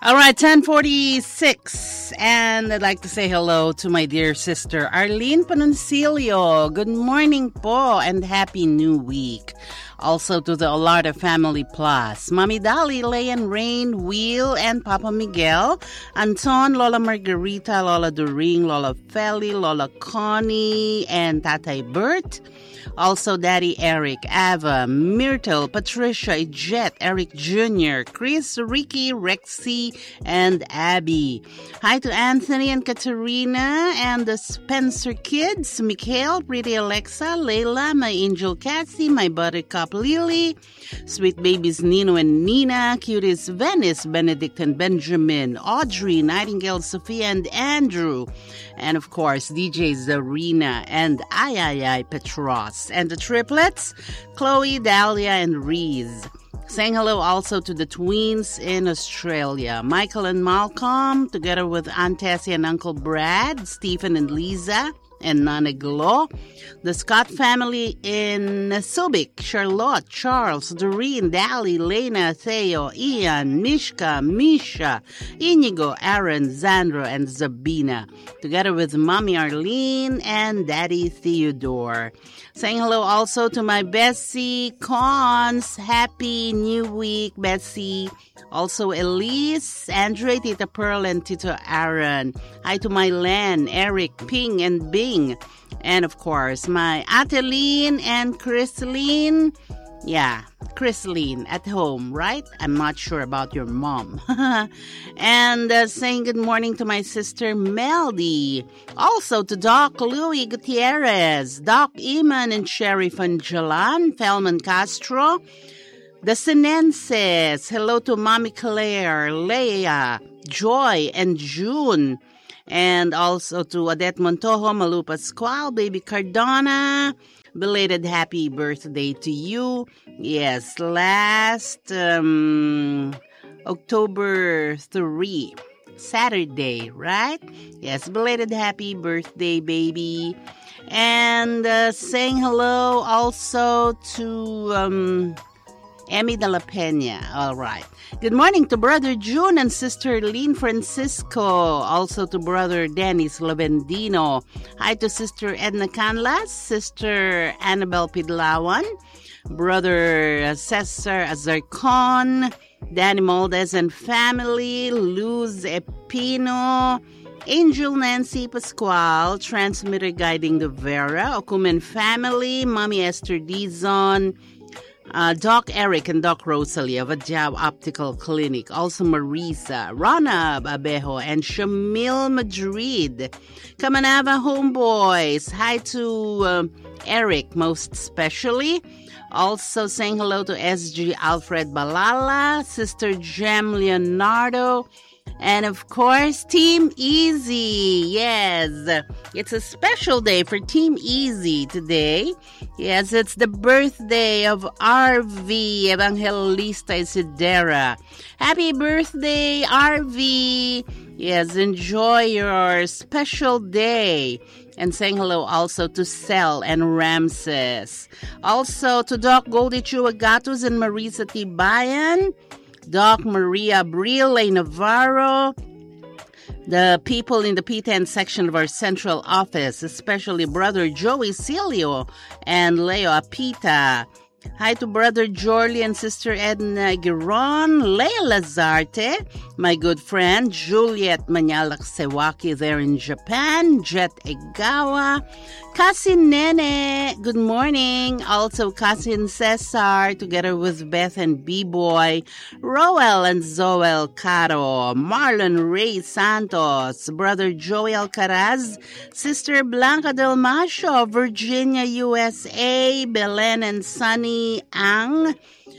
All right, 10:46, and I'd like to say hello to my dear sister Arlene Panoncillo. Good morning po, and Happy New Week. Also to the Olarda Family Plus, Mami Dali, Leyan Rain, Will, and Papa Miguel, Anton, Lola Margarita, Lola Doring, Lola Feli, Lola Connie, and Tatay Bert. Also, Daddy Eric, Ava, Myrtle, Patricia, Jet, Eric Jr., Chris, Ricky, Rexy, and Abby. Hi to Anthony and Katerina and the Spencer kids, Mikhail, Pretty Alexa, Layla, my angel Cassie, my buttercup Lily, sweet babies Nino and Nina, cuties Venice, Benedict and Benjamin, Audrey, Nightingale, Sophia, and Andrew. And of course, DJ Zarina and Ayayay Petros. And the triplets, Chloe, Dahlia, and Reese. Saying hello also to the twins in Australia, Michael and Malcolm, together with Aunt Tessie and Uncle Brad, Stephen and Lisa, and Nana Glo. The Scott family in Subic, Charlotte, Charles, Doreen, Dali, Lena, Theo, Ian, Mishka, Misha, Inigo, Aaron, Zandra, and Zabina, together with Mommy Arlene and Daddy Theodore. Saying hello also to my Bessie Cons. Happy New Week, Bessie. Also Elise, Andre, Tita Pearl, and Tito Aaron. Hi to my Len, Eric, Ping, and Bing. And of course, my Ateline and Chrisline. Yeah, Chrisline at home, right? I'm not sure about your mom. And saying good morning to my sister Meldy. Also to Doc Louis Gutierrez, Doc Iman and Sheriff Angelan, Felman Castro, the Sinenses. Hello to Mommy Claire, Leia, Joy, and June. And also to Odette Montojo, Malu Pascual, Baby Cardona. Belated happy birthday to you. Yes, last October 3, Saturday, right? Yes, belated happy birthday, baby. And saying hello also to Emmy de la Peña. All right. Good morning to Brother June and Sister Lynn Francisco. Also to Brother Dennis Lavendino. Hi to Sister Edna Canlas, Sister Annabelle Pidlawan, Brother Cesar Azarcon, Danny Moldes and family, Luz Epino, Angel Nancy Pascual, transmitter guiding the Vera, Okumen family, Mommy Esther Dizon, Doc Eric and Doc Rosalie of Adjab Optical Clinic. Also Marisa, Ronab Abejo, and Shamil Madrid. Kamanava Homeboys. Hi to Eric, most especially. Also saying hello to SG Alfred Balala, Sister Jem Leonardo, and of course, Team Easy. Yes, it's a special day for Team Easy today. Yes, it's the birthday of RV Evangelista Isidera. Happy birthday, RV. Yes, enjoy your special day. And saying hello also to Cel and Ramses. Also to Doc Goldie Chuagatos and Marisa Tibayan. Doc Maria Brile Navarro, the people in the P10 section of our central office, especially Brother Joey Cilio and Leo Apita. Hi to Brother Jorli and Sister Edna Giron, Leia Lazarte, my good friend Juliet Manyalak Sewaki there in Japan, Jet Egawa, Cousin Nene, good morning. Also Cousin Cesar, together with Beth and B-Boy, Roel and Zoel Caro, Marlon Ray Santos, Brother Joey Alcaraz, Sister Blanca Del Macho, Virginia, USA, Belen and Sunny Ang.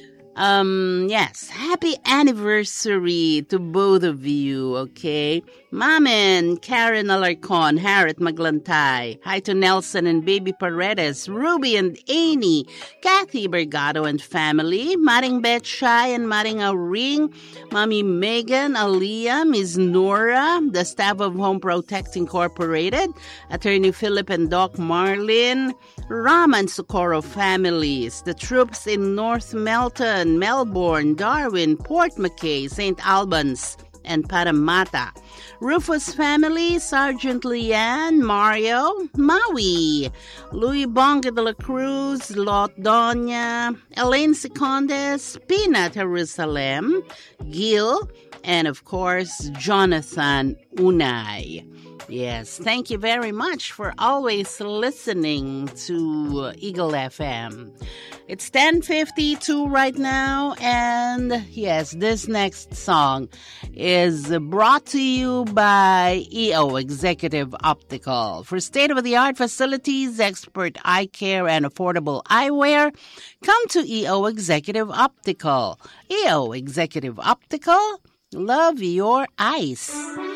Yes, happy anniversary to both of you, okay? Mamen, Karen Alarcon, Harriet Maglantay. Hi to Nelson and Baby Paredes, Ruby and Amy, Kathy Bergado and family, Maring Bet Shai and Maring Auring, Mommy Megan, Aliyah, Ms. Nora, the staff of Home Protect Incorporated, Attorney Philip and Doc Marlin, Ram and Socorro families, the troops in North Melton, Melbourne, Darwin, Port McKay, St. Albans, and Paramata. Rufus family, Sergeant Leanne, Mario, Maui, Louis Bonga de la Cruz, Lot Doña, Elaine Secondes, Peanut Jerusalem, Gil, and of course, Jonathan Unay. Yes, thank you very much for always listening to Eagle FM. It's 10:52 right now, and yes, this next song is brought to you by EO Executive Optical. For state-of-the-art facilities, expert eye care, and affordable eyewear, come to EO Executive Optical. EO Executive Optical, love your eyes.